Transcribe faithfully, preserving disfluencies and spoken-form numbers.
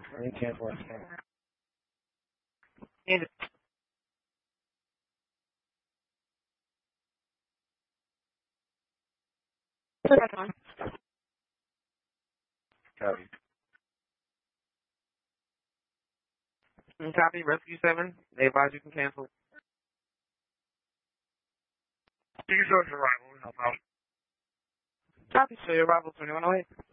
You cancel it. And Copy. copy, Rescue seven. They advise you can cancel. You can show us your arrival. Help out. Copy, show your arrival twenty-one oh eight.